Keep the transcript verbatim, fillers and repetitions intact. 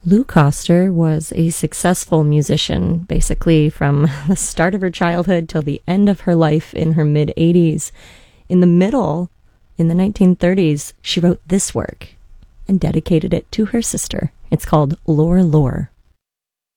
Lou Coster was a successful musician, basically from the start of her childhood till the end of her life in her mid-eighties. In the middle, in the nineteen thirties, she wrote this work and dedicated it to her sister. It's called Lore Lore.